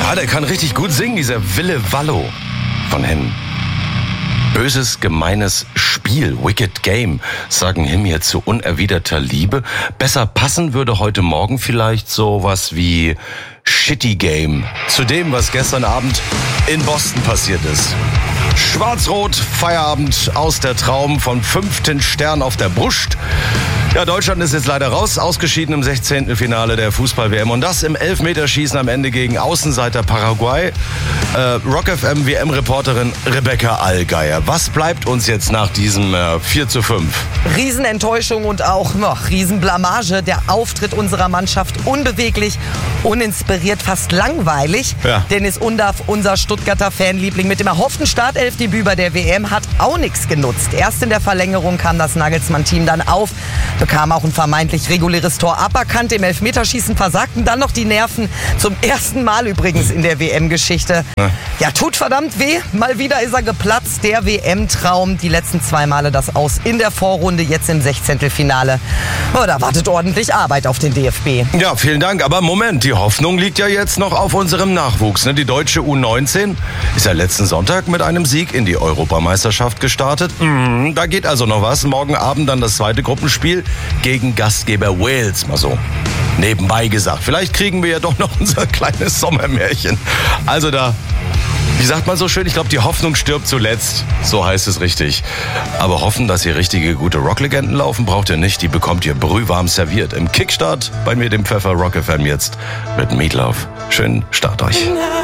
Ja, der kann richtig gut singen, dieser Wille Wallo von Him. Böses, gemeines Spiel, Wicked Game, sagen Him hier zu unerwiderter Liebe. Besser passen würde heute Morgen vielleicht sowas wie Shitty Game zu dem, was gestern Abend in Boston passiert ist. Schwarz-Rot, Feierabend aus der Traum von 5. Stern auf der Brust. Ja, Deutschland ist jetzt leider raus, ausgeschieden im 16. Finale der Fußball-WM. Und das im Elfmeterschießen am Ende gegen Außenseiter Paraguay. Rock FM WM-Reporterin Rebecca Allgeier. Was bleibt uns jetzt nach diesem 4:5? Riesenenttäuschung und auch Riesenblamage. Der Auftritt unserer Mannschaft unbeweglich, uninspiriert, fast langweilig. Ja. Dennis Undaff, unser Stuttgarter Fanliebling, mit dem erhofften Startelfdebüt bei der WM hat auch nichts genutzt. Erst in der Verlängerung kam das Nagelsmann-Team dann auf, bekam auch ein vermeintlich reguläres Tor aberkannt. Im Elfmeterschießen versagten dann noch die Nerven. Zum ersten Mal übrigens in der WM-Geschichte. Ja, tut verdammt weh. Mal wieder ist er geplatzt. Der WM-Traum. Die letzten 2 Male das Aus in der Vorrunde, jetzt im 16. Finale. Oh, da wartet ordentlich Arbeit auf den DFB. Ja, vielen Dank. Aber Moment, die Hoffnung liegt ja jetzt noch auf unserem Nachwuchs. Die deutsche U19 ist ja letzten Sonntag mit einem Sieg in die Europameisterschaft gestartet. Da geht also noch was. Morgen Abend dann das zweite Gruppenspiel gegen Gastgeber Wales. Mal so nebenbei gesagt. Vielleicht kriegen wir ja doch noch unser kleines Sommermärchen. Also da, wie sagt man so schön, ich glaube, die Hoffnung stirbt zuletzt. So heißt es richtig. Aber hoffen, dass hier richtige, gute Rocklegenden laufen, braucht ihr nicht. Die bekommt ihr brühwarm serviert. Im Kickstart bei mir, dem Pfeffer Rock FM jetzt mit Meatloaf. Schönen Start euch.